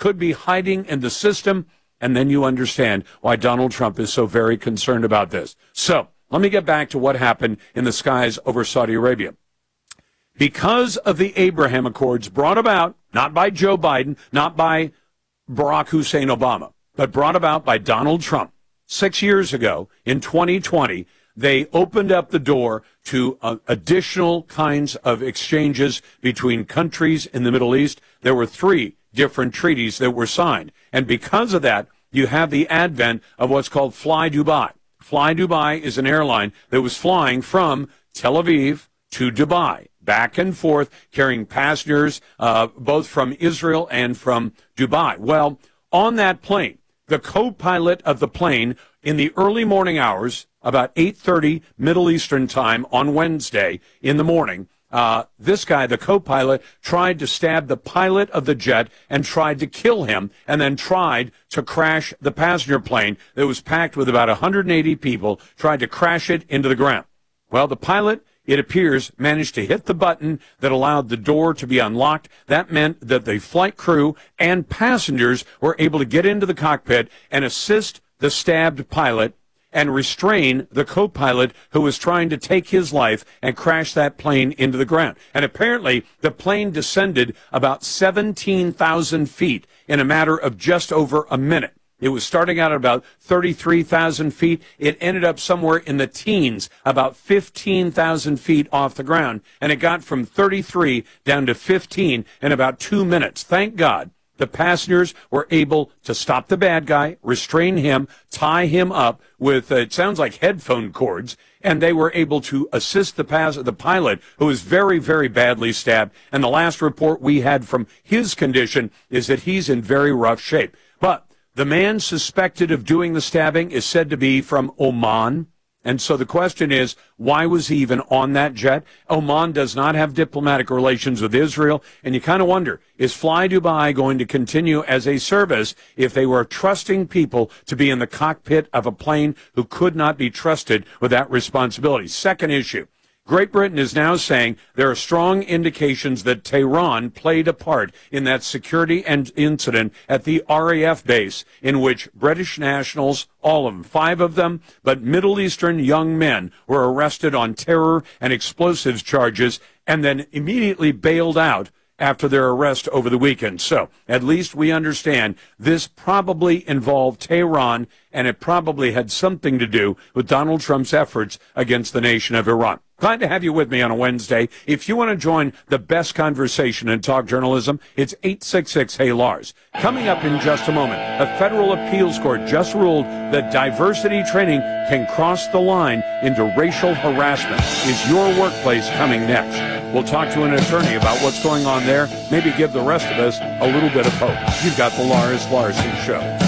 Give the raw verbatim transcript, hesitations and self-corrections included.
could be hiding in the system, and then you understand why Donald Trump is so very concerned about this. So let me get back to what happened in the skies over Saudi Arabia. Because of the Abraham Accords brought about, not by Joe Biden, not by Barack Hussein Obama, but brought about by Donald Trump, six years ago in twenty twenty, they opened up the door to uh, additional kinds of exchanges between countries in the Middle East. There were three different treaties that were signed. And because of that, you have the advent of what's called Fly Dubai. Fly Dubai is an airline that was flying from Tel Aviv to Dubai, back and forth, carrying passengers uh, both from Israel and from Dubai. Well, on that plane, the co-pilot of the plane in the early morning hours, about eight thirty Middle Eastern time on Wednesday in the morning, uh, this guy, the co-pilot, tried to stab the pilot of the jet and tried to kill him, and then tried to crash the passenger plane that was packed with about one hundred eighty people, tried to crash it into the ground. Well, the pilot, it appears, managed to hit the button that allowed the door to be unlocked. That meant that the flight crew and passengers were able to get into the cockpit and assist the stabbed pilot and restrain the co-pilot who was trying to take his life and crash that plane into the ground. And apparently, the plane descended about seventeen thousand feet in a matter of just over a minute. It was starting out at about thirty-three thousand feet. It ended up somewhere in the teens, about fifteen thousand feet off the ground. And it got from thirty-three down to fifteen in about two minutes. Thank God the passengers were able to stop the bad guy, restrain him, tie him up with, uh, it sounds like headphone cords, and they were able to assist the pass- the pilot, who was very, very badly stabbed. And the last report we had from his condition is that he's in very rough shape. But the man suspected of doing the stabbing is said to be from Oman. And so the question is, why was he even on that jet? Oman does not have diplomatic relations with Israel. And you kind of wonder, is Fly Dubai going to continue as a service if they were trusting people to be in the cockpit of a plane who could not be trusted with that responsibility? Second issue. Great Britain is now saying there are strong indications that Tehran played a part in that security and incident at the R A F base in which British nationals, all of them, five of them, but Middle Eastern young men were arrested on terror and explosives charges and then immediately bailed out after their arrest over the weekend. So at least we understand this probably involved Tehran, and it probably had something to do with Donald Trump's efforts against the nation of Iran. Glad to have you with me on a Wednesday. If you want to join the best conversation in talk journalism, it's eight six six, hey Lars. Coming up in just a moment, a federal appeals court just ruled that diversity training can cross the line into racial harassment. Is your workplace coming next? We'll talk to an attorney about what's going on there, maybe give the rest of us a little bit of hope. You've got the Lars Larson Show.